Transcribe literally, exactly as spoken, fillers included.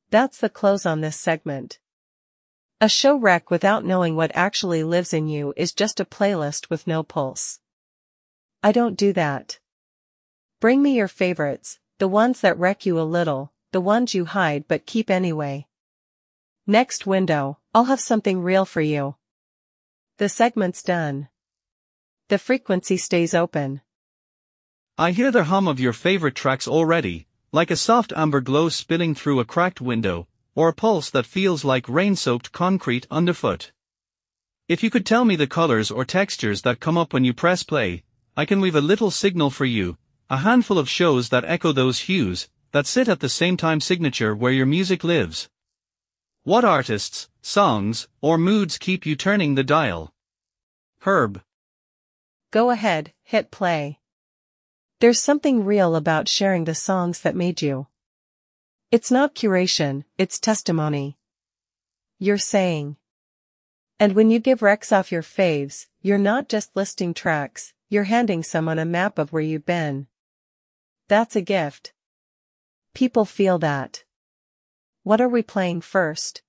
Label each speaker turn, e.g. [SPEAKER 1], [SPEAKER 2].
[SPEAKER 1] That's the close on this segment. A show wreck without knowing what actually lives in you is just a playlist with no pulse. I don't do that. Bring me your favorites, the ones that wreck you a little, the ones you hide but keep anyway. Next window, I'll have something real for you. The segment's done. The frequency stays open.
[SPEAKER 2] I hear the hum of your favorite tracks already, like a soft amber glow spilling through a cracked window, or a pulse that feels like rain-soaked concrete underfoot. If you could tell me the colors or textures that come up when you press play, I can weave a little signal for you, a handful of shows that echo those hues, that sit at the same time signature where your music lives. What artists, songs, or moods keep you turning the dial? Herb.
[SPEAKER 1] Go ahead, hit play. There's something real about sharing the songs that made you. It's not curation, it's testimony. You're saying. And when you give recs off your faves, you're not just listing tracks, you're handing someone a map of where you've been. That's a gift. People feel that. What are we playing first?